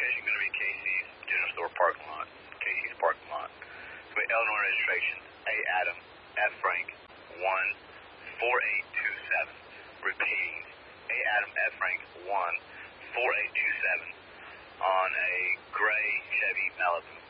location going to be Casey's General Store parking lot. Casey's parking lot. So Illinois registration, A. Adam, F. Frank, 14827. Repeating, A. Adam, F. Frank, 14827 on a gray Chevy Malibu.